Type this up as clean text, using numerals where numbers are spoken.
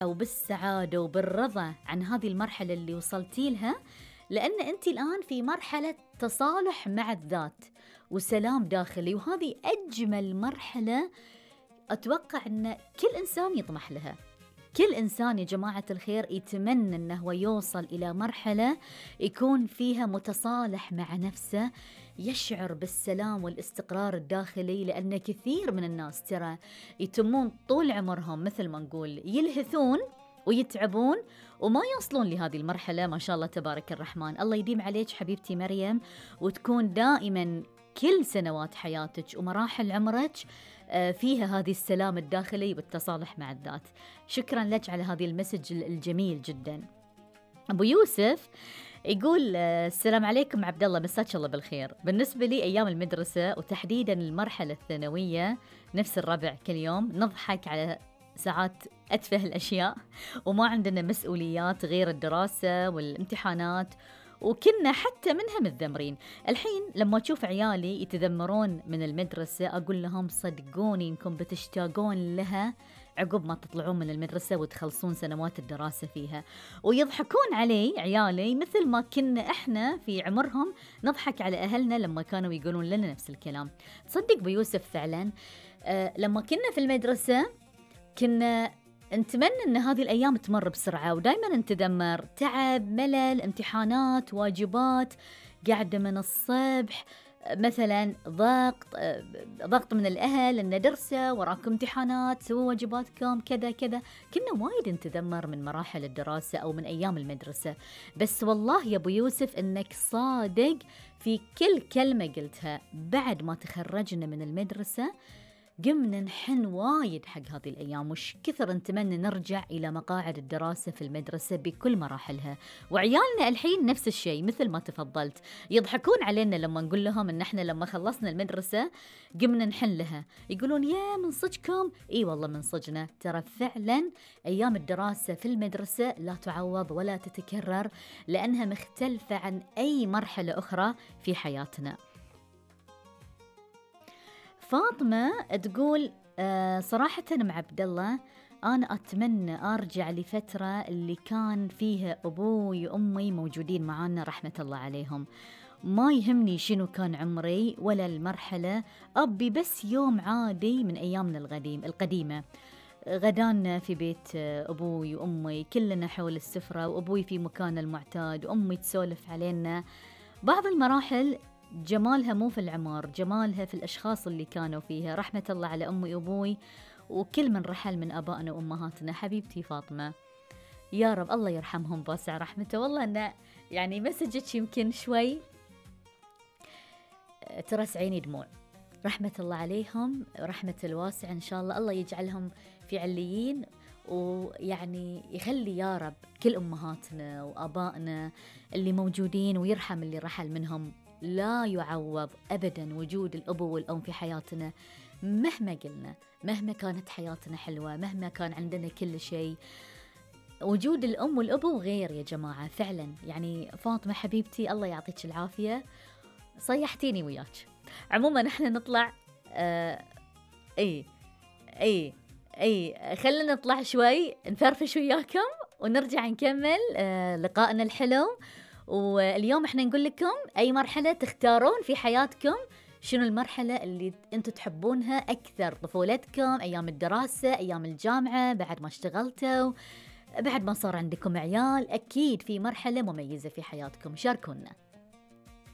وبالسعادة وبالرضا عن هذه المرحلة اللي وصلتي لها، لأن أنت الآن في مرحلة تصالح مع الذات وسلام داخلي، وهذه أجمل مرحلة أتوقع أن كل إنسان يطمح لها. كل إنسان يا جماعة الخير يتمنى أنه هو يوصل إلى مرحلة يكون فيها متصالح مع نفسه، يشعر بالسلام والاستقرار الداخلي. لأن كثير من الناس ترى يتمون طول عمرهم مثل ما نقول يلهثون ويتعبون وما يوصلون لهذه المرحلة. ما شاء الله تبارك الرحمن، الله يديم عليك حبيبتي مريم، وتكون دائما كل سنوات حياتك ومراحل عمرك فيها هذه السلام الداخلي والتصالح مع الذات. شكرا لك على هذه المسج الجميل جدا. أبو يوسف يقول السلام عليكم عبد الله، مساك الله بالخير. بالنسبة لي أيام المدرسة وتحديدا المرحلة الثانوية نفس الربع، كل يوم نضحك على ساعات أتفه الأشياء، وما عندنا مسؤوليات غير الدراسة والامتحانات، وكنا حتى منها متذمرين. الحين لما أشوف عيالي يتذمرون من المدرسة أقول لهم صدقوني إنكم بتشتاقون لها عقب ما تطلعون من المدرسة وتخلصون سنوات الدراسة فيها، ويضحكون علي عيالي مثل ما كنا إحنا في عمرهم نضحك على أهلنا لما كانوا يقولون لنا نفس الكلام. تصدق بيوسف فعلا لما كنا في المدرسة كنا نتمنى أن هذه الأيام تمر بسرعة، ودايما نتذمر تعب، ملل، امتحانات، واجبات، قاعدة من الصبح، مثلا ضغط من الأهل أن درسة وراكم امتحانات، سووا واجباتكم، كذا كذا. كنا وايد نتذمر من مراحل الدراسة أو من أيام المدرسة. بس والله يا أبو يوسف أنك صادق في كل كلمة قلتها. بعد ما تخرجنا من المدرسة قمنا نحن وايد حق هذه الأيام، وش كثر نتمنى نرجع إلى مقاعد الدراسة في المدرسة بكل مراحلها. وعيالنا الحين نفس الشيء مثل ما تفضلت، يضحكون علينا لما نقول لهم إن إحنا لما خلصنا المدرسة قمنا نحن لها، يقولون يا من صجكم. إي والله من صجنا، ترى فعلا أيام الدراسة في المدرسة لا تعوض ولا تتكرر، لأنها مختلفة عن أي مرحلة أخرى في حياتنا. فاطمة تقول صراحة مع عبد الله أنا أتمنى أرجع لفترة اللي كان فيها أبوي وأمي موجودين معانا رحمة الله عليهم. ما يهمني شنو كان عمري ولا المرحلة، أبي بس يوم عادي من أيامنا القديمة، غدانا في بيت أبوي وأمي كلنا حول السفرة، وأبوي في مكانه المعتاد وأمي تسولف علينا. بعض المراحل جمالها مو في العمار، جمالها في الأشخاص اللي كانوا فيها. رحمة الله على أمي وأبوي وكل من رحل من أبائنا وأمهاتنا. حبيبتي فاطمة، يا رب الله يرحمهم بواسع رحمته. والله أن يعني مسجك يمكن شوي ترس عيني دموع. رحمة الله عليهم، رحمة الواسع إن شاء الله، الله يجعلهم في عليين، ويعني يخلي يا رب كل أمهاتنا وآبائنا اللي موجودين، ويرحم اللي رحل منهم. لا يعوض أبدا وجود الأب والأم في حياتنا مهما قلنا، مهما كانت حياتنا حلوة، مهما كان عندنا كل شيء. وجود الأم والأبو غير يا جماعة فعلا. يعني فاطمة حبيبتي الله يعطيك العافية، صيحتيني وياك. عموما احنا نطلع خلينا نطلع شوي نفرفش وياكم ونرجع نكمل لقائنا الحلو. واليوم احنا نقول لكم أي مرحلة تختارون في حياتكم، شنو المرحلة اللي انتم تحبونها أكثر، طفولتكم، أيام الدراسة، أيام الجامعة، بعد ما اشتغلتوا، بعد ما صار عندكم عيال. أكيد في مرحلة مميزة في حياتكم، شاركونا.